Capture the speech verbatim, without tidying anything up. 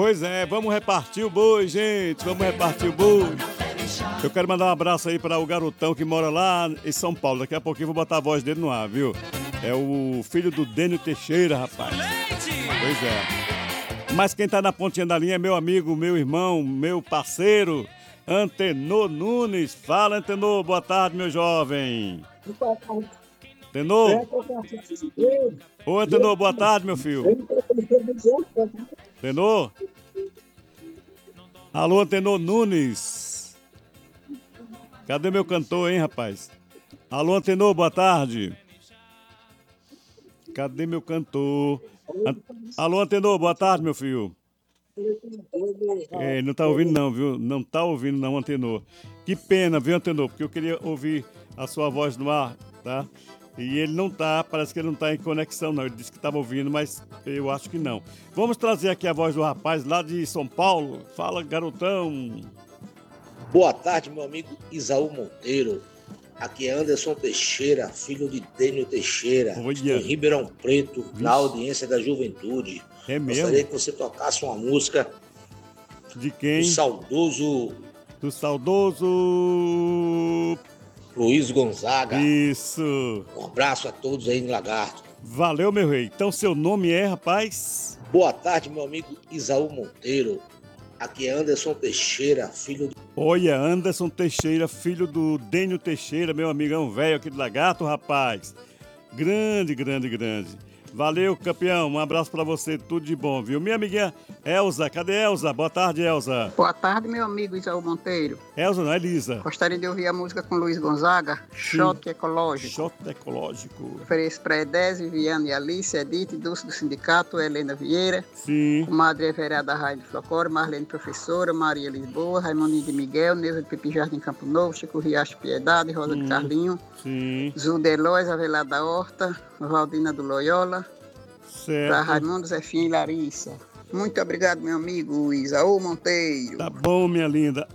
Pois é, vamos repartir o boi, gente, vamos repartir o boi. Eu quero mandar um abraço aí para o garotão que mora lá em São Paulo. Daqui a pouquinho eu vou botar a voz dele no ar, viu? É o filho do Dênio Teixeira, rapaz. Pois é. Mas quem tá na pontinha da linha é meu amigo, meu irmão, meu parceiro, Antenor Nunes. Fala, Antenor, boa tarde, meu jovem. Antenor? Ô, Antenor, boa tarde, meu filho. Antenor? Alô, Antenor Nunes. Cadê meu cantor, hein, rapaz? Alô, Antenor, boa tarde. Cadê meu cantor? An... Alô, Antenor, boa tarde, meu filho. É, não tá ouvindo não, viu? Não tá ouvindo não, Antenor. Que pena, viu, Antenor? Porque eu queria ouvir a sua voz no ar, tá? E ele não tá, parece que ele não tá em conexão não. Ele disse que estava ouvindo, mas eu acho que não. Vamos trazer aqui a voz do rapaz lá de São Paulo. Fala, garotão. Boa tarde, meu amigo Isaú Monteiro. Aqui é Anderson Teixeira, filho de Dênio Teixeira. Olha. Estou em Ribeirão Preto, Vixe. Na audiência da juventude. É mesmo? Gostaria que você tocasse uma música de quem? Do saudoso... Do saudoso... Luiz Gonzaga. Isso. Um abraço a todos aí no Lagarto. Valeu, meu rei. Então seu nome é, rapaz? Boa tarde, meu amigo Isaú Monteiro. Aqui é Anderson Teixeira, filho do... Olha, Anderson Teixeira, filho do Dênio Teixeira, meu amigão velho aqui do Lagarto, rapaz. Grande, grande, grande. Valeu, campeão. Um abraço pra você, tudo de bom, viu? Minha amiguinha Elza, cadê Elza? Boa tarde, Elza. Boa tarde, meu amigo Isaú Monteiro. Elza, não é Elisa. Gostaria de ouvir a música com Luiz Gonzaga, Shot Ecológico. Shot Ecológico. Ofereço para Edésio, Viviane e Alice, Edith, Dulce do Sindicato, Helena Vieira. Sim. Comadre é vereada Raide Flocora, Marlene Professora, Maria Lisboa, Raimundinho de Miguel, Neuza de Pipi Jardim Campo Novo, Chico Riacho Piedade, Rosa hum. de Carlinho. Sim. Zudelóis, Avelar da Horta, Valdina do Loyola. Para Raimundo, Zefinha e Larissa. Muito obrigado, meu amigo Isaú Monteiro. Tá bom, minha linda.